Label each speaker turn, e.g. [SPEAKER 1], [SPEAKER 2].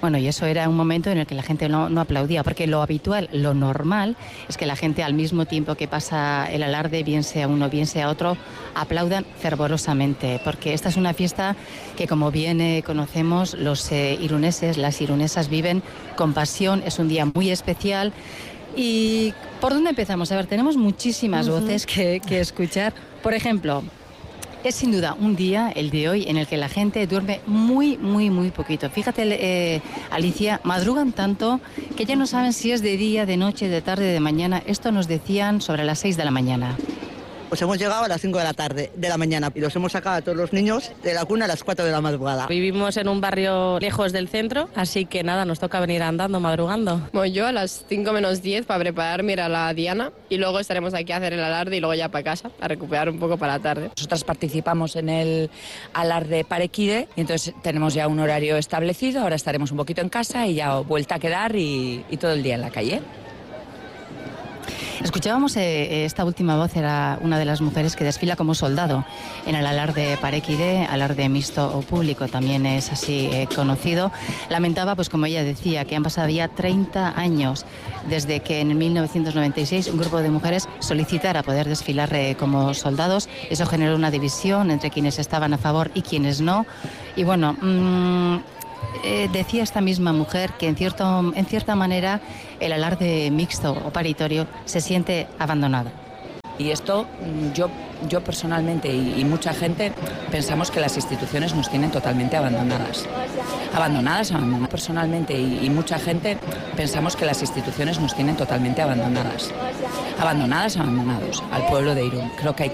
[SPEAKER 1] Bueno, y eso era un momento en el que la gente no aplaudía, porque lo habitual, lo normal, es que la gente al mismo tiempo que pasa el alarde, bien sea uno, bien sea otro, aplaudan fervorosamente, porque esta es una fiesta que, como bien conocemos, los iruneses, las irunesas viven con pasión, es un día muy especial. ¿Y por dónde empezamos? A ver, tenemos muchísimas voces que escuchar. Por ejemplo, es sin duda un día, el de hoy, en el que la gente duerme muy poquito. Fíjate, Alicia, madrugan tanto que ya no saben si es de día, de noche, de tarde, de mañana. Esto nos decían sobre las 6 de la mañana.
[SPEAKER 2] Pues hemos llegado a las 5 de la mañana y los hemos sacado a todos los niños de la cuna a las 4 de la madrugada.
[SPEAKER 3] Vivimos en un barrio lejos del centro, así que nada, nos toca venir andando, madrugando.
[SPEAKER 4] Bueno, yo a las 5 menos 10 para prepararme ir a la Diana y luego estaremos aquí a hacer el alarde y luego ya para casa a recuperar un poco para la tarde.
[SPEAKER 5] Nosotras participamos en el alarde Parekide y entonces tenemos ya un horario establecido, ahora estaremos un poquito en casa y ya vuelta a quedar y todo el día en la calle.
[SPEAKER 1] Escuchábamos esta última voz, era una de las mujeres que desfila como soldado en el alarde Parekide, alarde mixto o público, también es así conocido. Lamentaba, pues como ella decía, que han pasado ya 30 años desde que en 1996 un grupo de mujeres solicitara poder desfilar como soldados. Eso generó una división entre quienes estaban a favor y quienes no. Y bueno, decía esta misma mujer que en cierta manera el alarde mixto o paritorio se siente abandonado.
[SPEAKER 5] Y esto yo personalmente y mucha gente pensamos que las instituciones nos tienen totalmente abandonadas. Abandonadas. Personalmente y mucha gente pensamos que las instituciones nos tienen totalmente abandonadas. Abandonados al pueblo de Irún. Creo que hay